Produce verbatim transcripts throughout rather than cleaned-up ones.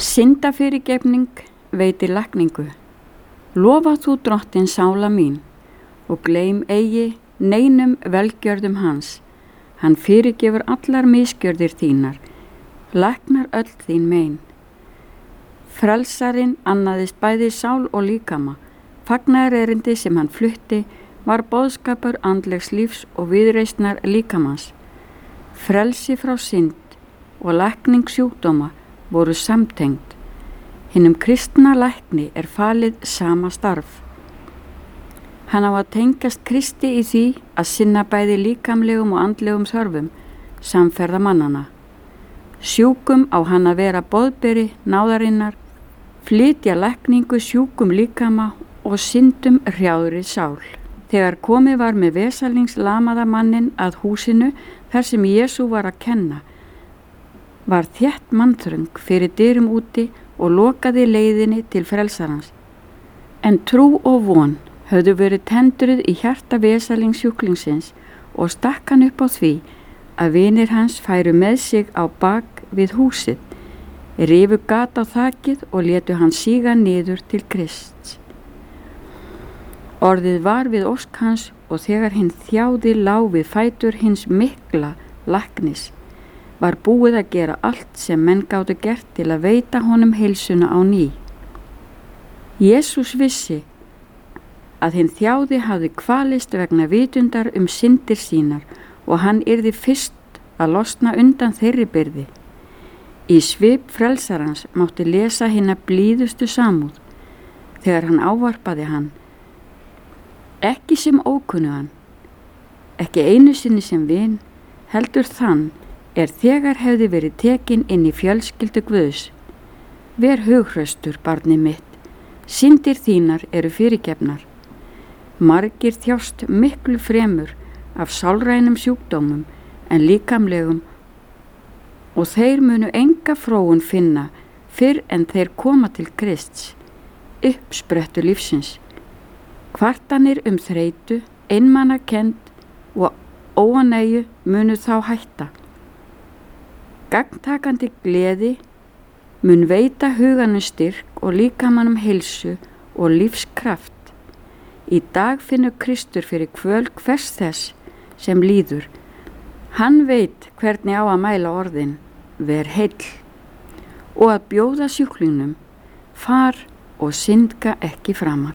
Syndafyrirgefning veitir lækningu. Lofa þú Drottinn sála mín og gleym eigi neinum velgjörðum hans. Hann fyrirgefur allar misgjörðir þínar, læknar öll þín mein. Frelsarinn annaðist bæði sál og líkama. Fagnaðarerindi sem hann flutti var boðskapur andlegs lífs og viðreisnar líkamans. Frelsi frá synd og lækning sjúkdóma voru samtengd. Hinum kristna lækni er falið sama starf. Hann á að tengjast Kristi í því að sinna bæði líkamlegum og andlegum þörfum samferða mannana. Sjúkum á hann að vera boðberi náðarinnar, flytja lækningu sjúkum líkama og syndum hrjáðri sál. Þegar komið var með vesalingslamaða mannin að húsinu þar sem Jesú var að kenna, var þétt mannþröng fyrir dyrum úti og lokaði leiðinni til frelsarans. En trú og von höfðu verið tendruð í hjarta vesalingsjúklingsins og stakk hann upp á því að vinir hans færu með sig á bak við húsið, rifu gat á þakið og létu hann síga niður til Krists. Orðið var við ósk hans og þegar hinn þjáði lá við fætur hins mikla læknis, var búið að gera allt sem menn gátu gert til að veita honum heilsuna á ný. Jesús vissi að hinn þjáði hafði kvalist vegna vitundar um syndir sínar og hann yrði fyrst að losna undan þeirri byrði. Í svip frelsarans mátti lesa hinna blíðustu samúð þegar hann ávarpaði hann, ekki sem ókunnugan, ekki einu sinni sem vin, heldur þann er þegar hefði verið tekin inn í fjölskyldu Guðs. Ver hughröstur, barni mitt, syndir þínar eru fyrirgefnar. Margir þjást miklu fremur af sálrænum sjúkdómum en líkamlegum og þeir munu enga fróun finna fyrr en þeir koma til Krists, uppsprettu lífsins. Kvartanir um þreytu, einmanakennd og óánægju munu þá hætta. Gagntakandi gleði mun veita huganum styrk og líkamanum heilsu og lífskraft. Í dag finnur Kristur fyrir kvöl hvers þess sem líður. Hann veit hvernig á að mæla orðin, ver heill, og að bjóða sjúklingnum, far og syndga ekki framar.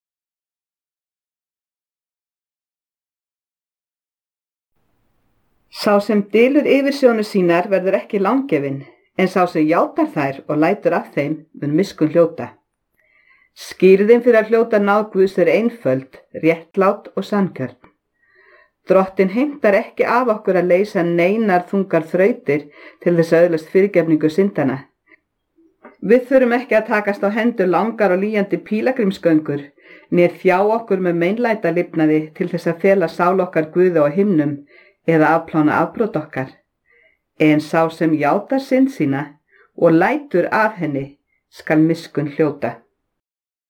Sá sem dylur yfirsjónir sínar verður ekki langefinn, en sá sem játar þær og lætur af þeim mun miskunn hljóta. Skýrðin fyrir að hljóta náð Guðs er einföld, réttlát og sanngjörn. Drottinn heimtar ekki af okkur að leysa neinar þungar þrautir til þess að öðlast fyrirgefningu syndana. Við þurfum ekki að takast á hendur langar og lýjandi pílagrímsgöngur, né þjá okkur með meinlæta lifnaði til þess að fela sál okkar Guði á himnum, eða afplána afbrot okkar, en sá sem játar synd sína og lætur af henni skal miskunn hljóta.